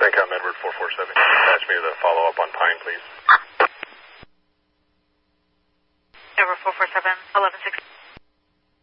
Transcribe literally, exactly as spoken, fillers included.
CENTCOM Edward four four seven. Patch me the follow-up on Pine, please. Edward four four seven, eleven six.